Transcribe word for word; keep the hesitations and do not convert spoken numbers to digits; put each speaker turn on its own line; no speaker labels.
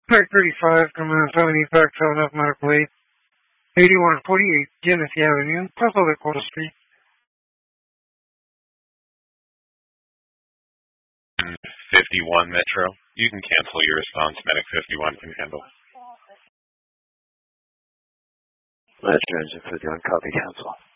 Pack thirty-five, Command seventy, Pack seven F, Medical eight, eighty-one forty-eight, Genesee Avenue, Pacific Quarter Street.
fifty-one Metro. You can cancel your response. Medic fifty-one can handle.
Metro Engine fifty-one, copy, cancel.